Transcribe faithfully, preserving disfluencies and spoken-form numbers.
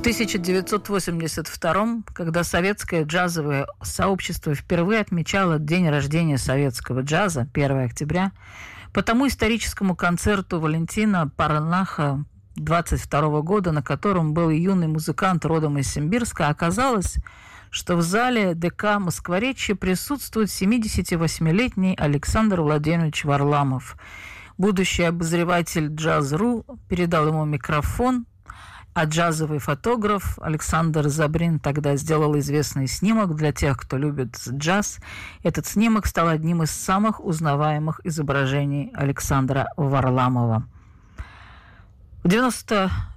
тысяча девятьсот восемьдесят втором, когда советское джазовое сообщество впервые отмечало день рождения советского джаза, первого октября, по тому историческому концерту Валентина Парнаха двадцать второго года, на котором был юный музыкант родом из Симбирска, оказалось, что в зале ДК Москворечье присутствует семидесятивосьмилетний Александр Владимирович Варламов. Будущий обозреватель Джаз.ру передал ему микрофон, а джазовый фотограф Александр Забрин тогда сделал известный снимок для тех, кто любит джаз. Этот снимок стал одним из самых узнаваемых изображений Александра Варламова. В девяносто